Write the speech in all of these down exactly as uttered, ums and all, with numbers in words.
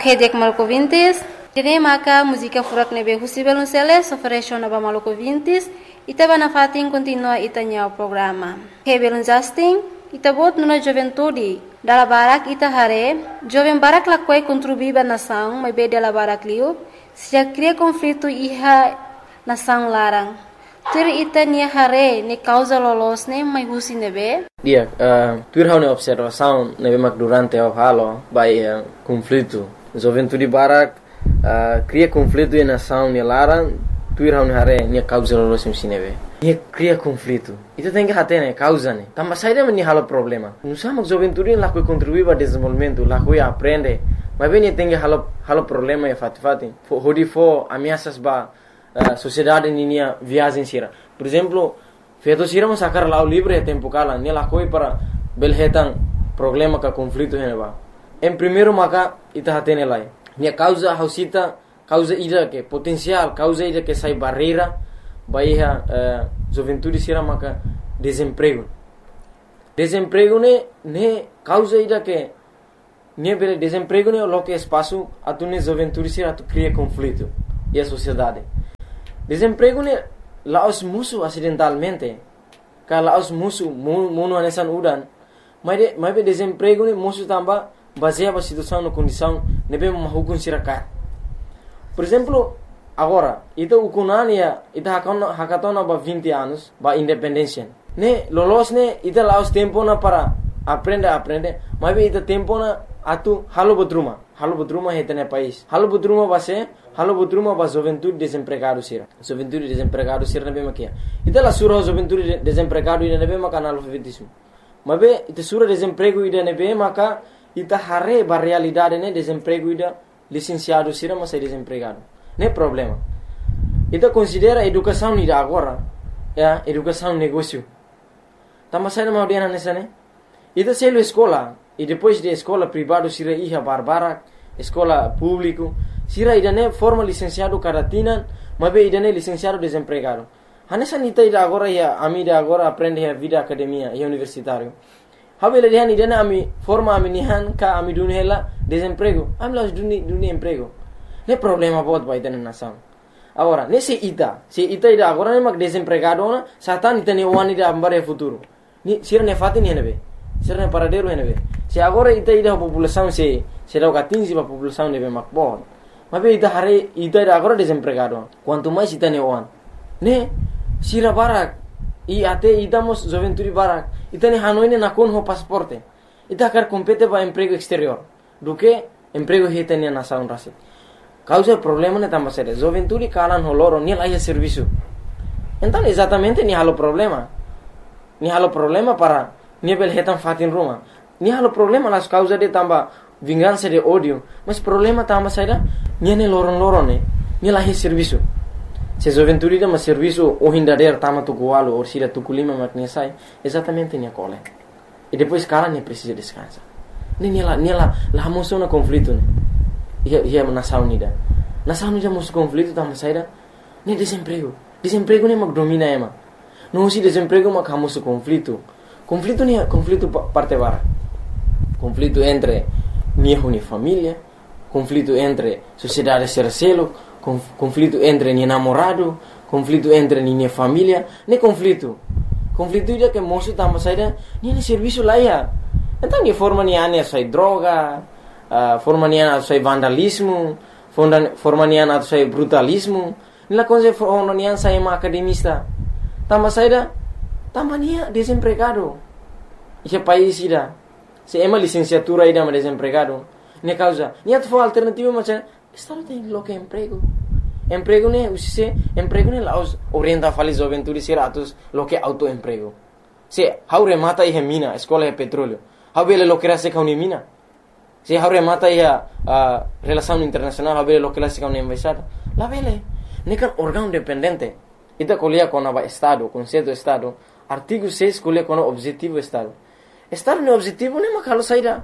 Hedek Malcovintis, Tine Maka, música furak nebe Husibel Unceles, oferece na Malcovintis, Itaba na fatin continua itanya o programa. Hebel Justin, Itabot nuna juventude, dala barak ita hare, jovem barak lakwai contribuiba nação, mas be dela barak liu, se cria conflito iha nação larang. Tur ita ni hare, ni causa lolos ne, mas husi nebe. Dia, uh, tur hau ne observação nebe mak durante o halo, by uh, conflito. Juventude barak uh, cria conflito e nação ni larang, tur hau ne hare, ni causa lolos msi nebe. Ni cria conflito. Itu tem que hater né, causa né. Também sai daí halo problema. Não sabemos juventude lá que contribui para desenvolvimento, lá que aprende. Mas bem tem que halo halo problema é fati fati. Hodi fo ameaças ba uh, sociedade ninia viagem sira. Por exemplo, feito sira mas sacar lá o livre tempo cala, né lá coi para belhetan problema ka conflito né ba. Em primeiro maka ita hater né lá. Ni causa hausita causa ida que potencial, causa ida que sai barreira. Bahia uh, juventude sira maka desemprego. Desemprego ne ne causa ida que ne bele desemprego ne lo que espaço atune juventude sira tu cria conflito e a sociedade. Desemprego ne laos musu acidentalmente. Ka laos musu muno anesan udan. Mas de mas be desemprego ne musu tamba baseia a situação no condição ne be mahukun sira ka. Por exemplo, agora, itu ukunania, itu hakatona hakatona ba vinte anos, ba independência. Ne lolos ne ita laos tempo na para aprender aprender, mas be ita tempo na atu halo bodruma, halo bodruma hetene país. Halo bodruma base, halo bodruma ba juventude desempregado sira. Juventude desempregado sira ne be makia. Ita la sura juventude desempregado ida ne be maka analfabetismo. Mas be ita sura desemprego ida ne be maka ita hare ba realidade ne desemprego ida licenciado sira mas é desempregado. Não é problema. Então considera a educação de agora, é educação negócio. Tama sai na audiência nessa né? Então se ele escola e depois de escola privado sira iha barbara, escola público, sira ida né forma licenciado caratina, mas be ida né licenciado desempregado. Hanessa nita ida agora ya ami ida agora aprende a vida academia e universitário. Habele dia ida né ami forma ami nihan ka ami dunela desemprego. Ami las duni duni emprego. Não é problema bot vai ter na nação. Agora, nesse ita, se ita ida agora nem mag desempregado na, satan ita ne one ida ambare futuro. Ni sira ne fatin ne nebe. Sira ne paradero ne nebe. Se agora ita ida a população se se dá quinze a população nebe mag bot. Mas be ita hare ita ida agora desempregado. Quanto mais ita ne one. Ne sira barak e até ita mos juventude barak. Ita ne hanoi ne na con ho pasaporte. Ita quer compete para emprego exterior. Do que emprego hita ne nação rasi. Causa problema ne tamba sério. Juventude calan holoro ni lá serviço. Então exatamente ni halo problema. Ni halo problema para ni bel hetan fatin Roma. Ni halo problema las causa de tamba vingança de ódio. Mas problema tamba sério ni ne loron loron ne ni lá serviço. Se juventude de mas serviço o hindader tama tu gualo ou sira tu culima makne sai exatamente ni cole. E depois calan ni precisa descansar. Ni ni lá ni lá lá moção na conflito ne. Ia ia nação unida. Nação unida mos conflito tama saída. Nem desemprego. Desemprego nem mag domina ema. Não se desemprego mag hamos conflito. Conflito nem conflito parte vara. Conflito entre minha uni família, conflito entre sociedade sercelo, conflito entre ni namorado, conflito entre minha família, nem conflito. Conflito ida que moço tama saída, nem serviço lá ia. Então ni forma ni ane sai droga. Uh, forma nian atau sai vandalismo, forma nian atau sai brutalismo. Nila konse forma nian sai ma academista. Tama saida, tama nia desempregado. Ia país ida. Se ema licenciatura ida ma desempregado. Ne causa, nia tu alternativa macam estado tem lo que emprego. Emprego ne usise, emprego ne laos orienta fali juventude seratus lo que autoemprego. Se haure mata ihe mina, escola de petróleo. Haubele lo que rase kauni mina. Se haure mata ia uh, relação internacional haber lo que la sica una embaixada la vele nekan órgão dependente ita colia com a estado conceito estado artigo seis colia com o objetivo estado estado no objetivo nem makalo saída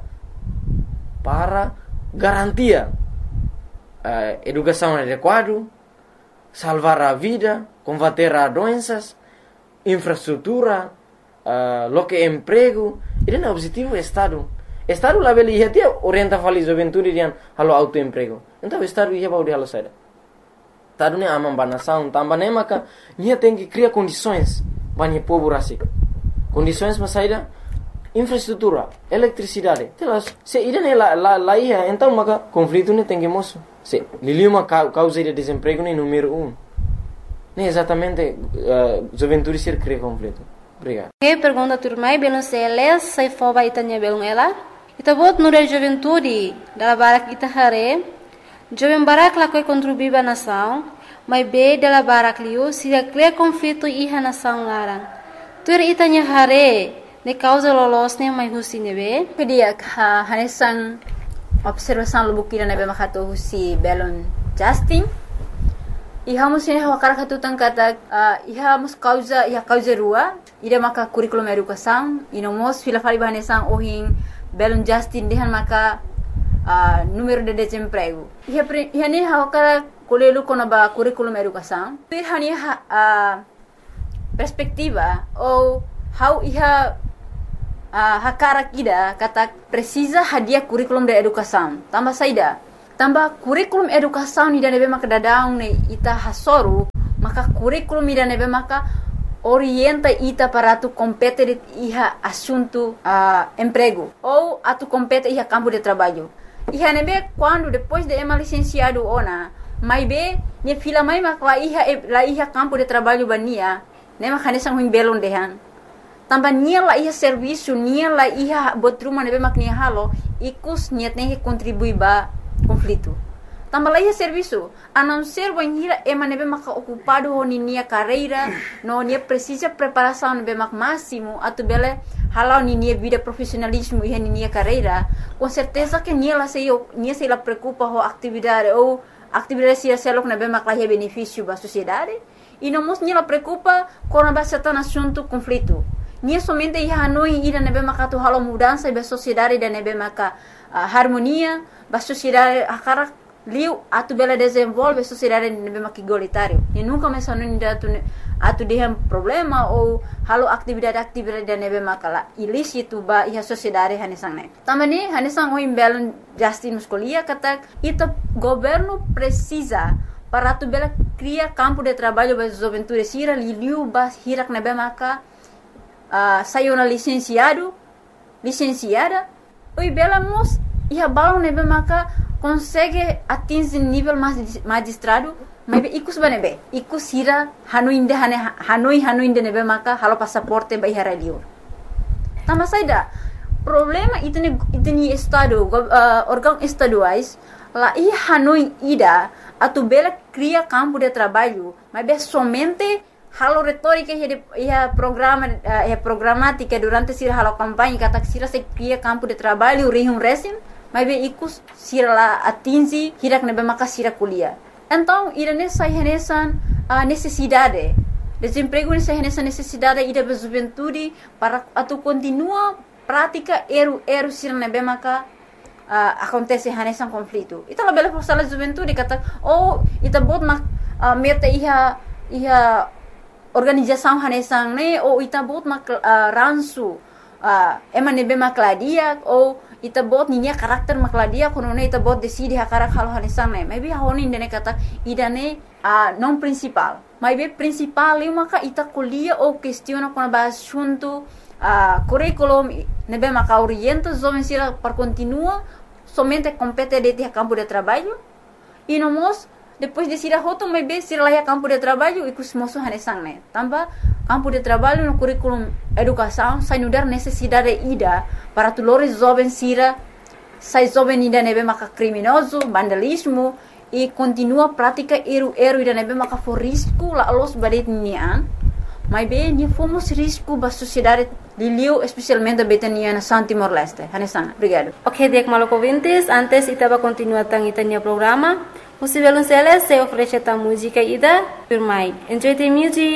para garantia uh, educação adequada salvar a vida combater a doenças infraestrutura uh, lo que emprego ida no objetivo estado Estado lá beli ia tia orienta fali juventude dian halo autoemprego. Então estado ia baudi halo saída. Estado ne amam banação, tambah ne maka nia tem que criar condições banya povo rasik. Condições mas saída infraestrutura, eletricidade. Telas, se ida ne la la la ia, então maka conflito ne tem que moço. Se liliu uma causa de desemprego ne número um. Ne exatamente uh, juventude ser cria conflito. Obrigado. Que pergunta turmai belum seles sai foba itanya belum ela. Ita bot nure juventude dala barak ita hare. Jovem barak la koi contribuir ba nação, mas be dala barak liu se cria conflito iha nação larang. Tur itanya hare ne causa lolos ne mai husi nebe. Kedia ha hanesan observação lubukira nebe makato husi belon Justin. Iha musin hawa karakatu tangkata uh, iha mus causa iha causa rua ida maka curriculum educação inomos fila fali bahanesan ohin belon Justin dehan maka uh, número de desemprego iha iha ne hawa kara kolelu kona ba curriculum educação iha ni uh, perspectiva ou how iha uh, hakara kida kata precisa hadiah curriculum de educação tambah saida tambah kurikulum educação ida nebe maka dadaung ne ita hasoru maka kurikulum ida nebe maka orienta ita para tu compete iha assunto uh, emprego ou atu compete iha campo de trabalho iha nebe quando depois de ema licenciado ona mai be ne fila mai maka la iha la iha campo de trabalho bania ne maka nesang huim belon dehan tambah nia la iha serviço nia la iha botruma nebe mak nia halo ikus niat ne contribui ba conflito. Tambah lagi serviço, a não ser banhira ema nebe maka ocupado ho ninia carreira, no nia precisa preparação nebe mak máximo, atu bele halau ninia vida profissionalismo e ninia carreira, com certeza que nia la sei nia sei la preocupa ho atividade ou atividade se selok nebe mak la benefício ba sociedade, e não mos nia la preocupa com a certain assunto conflito. Nia somente ia hanoi ida nebe maka tu halau mudança ba sociedade da nebe maka uh, harmonia ba sociedade akara liu atu bela desenvolve sociedade nebe maka igualitário e nunca mais hanoi ida tu atu dehem problema ou halau atividade-atividade da nebe maka la ilícito ba ia sociedade hanesang ne tamani hanesang o imbelon Justin muscolia kata ita governo precisa para tu bela cria campo de trabalho ba juventude sira liu ba hirak nebe maka Uh, saiu na licenciado, licenciada, oi bela mos ia balão nebe maka consegue atingir nível magistrado, mas ikus banebe, ikus hira hanoi inde hane hanoi hanoi inde nebe maka halo passaporte ba ihara liur. Tambah saida problema itu ni itu ni estado uh, órgão estaduais lá ia hanoi ida atu bela cria campo de trabalho, mas be somente halo retórica ia programa ia programática durante sira halo campanha kata sira se cria campo de trabalho rihum resim mas be ikus sira la atingi hirak nebe maka sira kuliah então ira nessa renesan a necessidade desemprego nessa renesan necessidade ida be juventude para atu continua prática eru eru sira nebe maka uh, acontece renesan conflito ita la bela força la juventude kata oh ita bot mak uh, meta iha iha organização hanesang ne ou ita bot mak uh, ransu uh, ema nebe makladia ou ita bot ninya karakter makladia kono ne ita bot decide hakarak hal hanesang ne maybe honi ne kata ida ne uh, non principal maybe principal eu maka ita kuliah ou questiona kono ba assunto uh, curriculum nebe maka orienta jovem sira para continua somente compete de ter campo de trabalho e nomos depois de sira hoto mai be sira lá campo de trabalho e kus moço hanesang ne tambah campo de trabalho no curriculum educação sai nudar necessidade ida para tu lores jovem sira sai jovem ida nebe maka criminoso vandalismo e continua prática eru eru ida nebe maka for risco la los badet nian mai be ni fomos risco ba sociedade liliu especialmente betania na Santimor Leste hanesang obrigado. Ok, dek maloko vintes antes itaba continua tang itania programa. Possível se oferece a música ida, por mais. Enjoy the music.